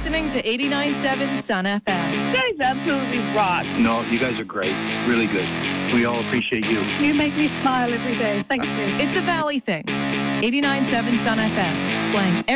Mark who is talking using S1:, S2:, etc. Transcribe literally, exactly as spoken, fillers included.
S1: listening to eighty-nine point seven Sun F M.
S2: You guys absolutely rock.
S3: No, you guys are great. Really good. We all appreciate you.
S2: You make me smile every day. Thank you.
S1: It's a Valley thing. eighty-nine point seven Sun F M. Playing every